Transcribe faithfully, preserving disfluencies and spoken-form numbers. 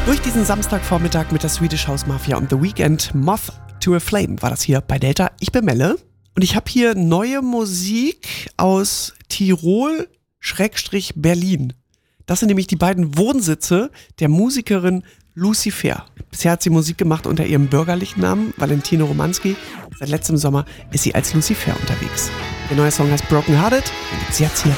Durch diesen Samstagvormittag mit der Swedish House Mafia und The Weeknd, Moth to a Flame war das hier bei Delta. Ich bin Melle und ich habe hier neue Musik aus Tirol-Berlin. Das sind nämlich die beiden Wohnsitze der Musikerin Lucifer. Bisher hat sie Musik gemacht unter ihrem bürgerlichen Namen, Valentino Romanski. Seit letztem Sommer ist sie als Lucifer unterwegs. Der neue Song heißt Broken Hearted. Den gibt's jetzt hier